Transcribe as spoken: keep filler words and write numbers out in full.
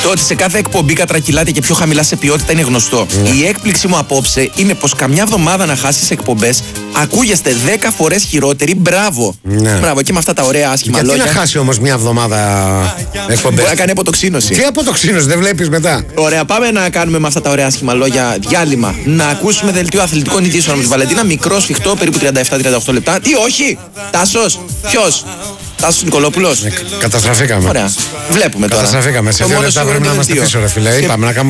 Το ότι σε κάθε εκπομπή κατρακυλάτε και πιο χαμηλά σε ποιότητα είναι γνωστό. Ναι. Η έκπληξη μου απόψε είναι πως καμιά εβδομάδα να χάσεις εκπομπές ακούγεστε δέκα φορές χειρότεροι. Μπράβο. Ναι. Μπράβο, και με αυτά τα ωραία άσχημα Γιατί λόγια. να χάσει όμως μια εβδομάδα εκπομπές? Μπορεί να κάνει αποτοξίνωση. Τι αποτοξίνωση, δεν βλέπεις μετά? Ωραία, πάμε να κάνουμε με αυτά τα ωραία άσχημα λόγια διάλειμμα. Να ακούσουμε δελτίο αθλητικών ειδήσεων με τη Βαλεντίνα. Μικρό, σφιχτό, περίπου τριάντα επτά τριάντα οκτώ λεπτά. Τι, όχι! Τάσος, ποιος? Τάσος Νικολόπουλος. Ε, καταστραφήκαμε. Ωραία. Βλέπουμε τώρα. Καταστραφήκαμε. Σε Το δύο μόνο λεπτά σίγουρο πρέπει να είναι το είμαστε δελτίο. πίσω, ρε φίλε. Και- Είπαμε να κάνουμε